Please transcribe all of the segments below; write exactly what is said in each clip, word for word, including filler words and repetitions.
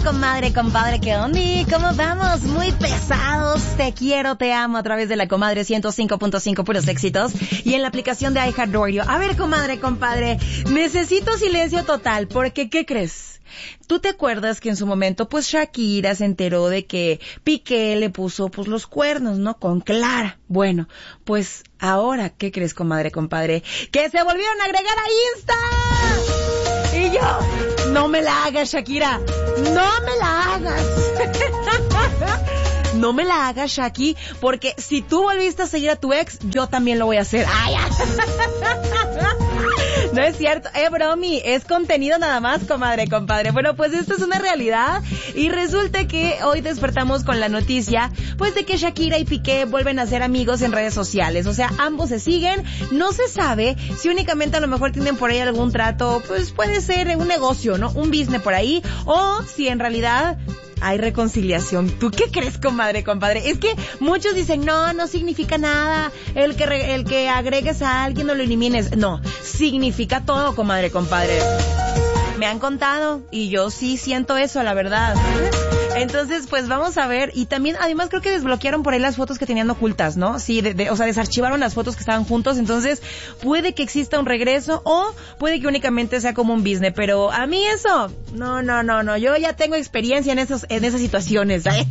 comadre, compadre, ¿qué onda? ¿Cómo vamos? Muy pesados. Te quiero, te amo a través de la comadre ciento cinco punto cinco puros éxitos y en la aplicación de iHeartRadio. A ver, comadre, compadre, necesito silencio total porque, ¿qué crees? ¿Tú te acuerdas que en su momento, pues, Shakira se enteró de que Piqué le puso, pues, los cuernos, ¿no? Con Clara. Bueno, pues, ahora, ¿qué crees, comadre, compadre? ¡Que se volvieron a agregar a Insta! Y yo, no me la hagas, Shakira. No me la hagas. No me la hagas, Shaki, porque si tú volviste a seguir a tu ex, yo también lo voy a hacer. ¡Ay! No es cierto, eh, bromi, es contenido nada más, comadre, compadre. Bueno, pues esto es una realidad y resulta que hoy despertamos con la noticia, pues de que Shakira y Piqué vuelven a ser amigos en redes sociales. O sea, ambos se siguen, no se sabe si únicamente a lo mejor tienen por ahí algún trato, pues puede ser un negocio, ¿no? Un business por ahí, o si en realidad hay reconciliación. ¿Tú qué crees, comadre, compadre? Es que muchos dicen, no, no significa nada el que re- el que agregues a alguien o lo elimines. No, significa todo, comadre, compadre. Me han contado y yo sí siento eso, la verdad. Entonces, pues vamos a ver. Y también, además, creo que desbloquearon por ahí las fotos que tenían ocultas, ¿no? Sí, de, de, o sea, desarchivaron las fotos que estaban juntos. Entonces, puede que exista un regreso o puede que únicamente sea como un business. Pero a mí eso, no, no, no, no. Yo ya tengo experiencia en esos, en esas situaciones, ¿eh?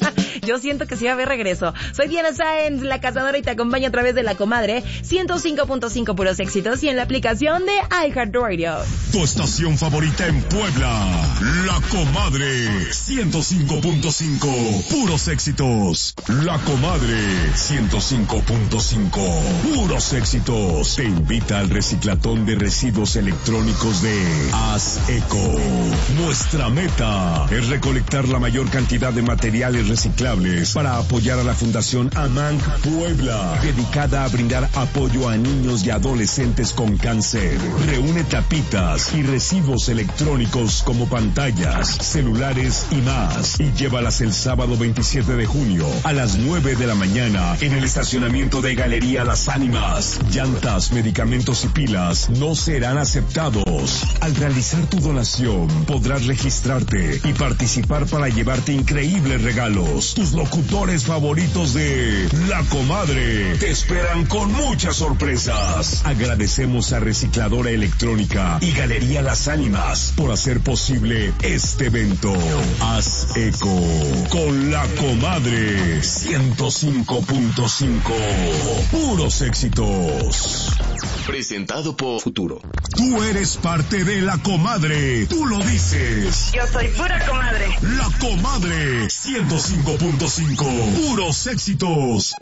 Yo siento que sí va a haber regreso. Soy Diana Sáenz, la cazadora, y te acompaño a través de la comadre ciento cinco punto cinco puros éxitos y en la aplicación de iHeartRadio. Tu estación favorita en Puebla, La Comadre ciento cinco punto cinco puros éxitos. La Comadre ciento cinco punto cinco puros éxitos. Te invita al reciclatón de residuos electrónicos de Haz Eco. Nuestra meta es recolectar la mayor cantidad de materiales reciclables para apoyar a la Fundación AMANC Puebla, dedicada a brindar apoyo a niños y adolescentes con cáncer. Reúne tapitas y residuos electrónicos como pantallas, celulares y más, y llévalas el sábado veintisiete de junio a las nueve de la mañana en el estacionamiento de Galería Las Ánimas. Llantas, medicamentos y pilas no serán aceptados. Al realizar tu donación podrás registrarte y participar para llevarte increíbles regalos. Tus locutores favoritos de La Comadre te esperan con muchas sorpresas. Agradecemos a Recicladora Electrónica y Galería Las Ánimas por hacer posible este evento. Haz Eco con La Comadre ciento cinco punto cinco puros éxitos. Presentado por Futuro. Tú eres parte de La Comadre, tú lo dices. Yo soy pura comadre. La Comadre ciento cinco punto cinco puros éxitos.